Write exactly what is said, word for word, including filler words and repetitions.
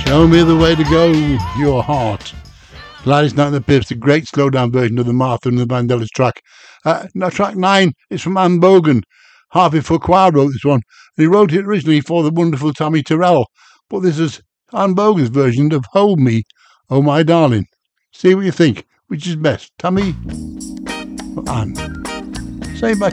Show me the way to go, your heart. Gladys Knight and the Pips, a great slow-down version of the Martha and the Vandellas track. Uh, no, track nine is from Anne Bogan. Harvey Fuqua wrote this one, and he wrote it originally for the wonderful Tammy Terrell. But this is Anne Bogan's version of Hold Me, Oh My Darling. See what you think. Which is best, Tammy or Anne? Say back.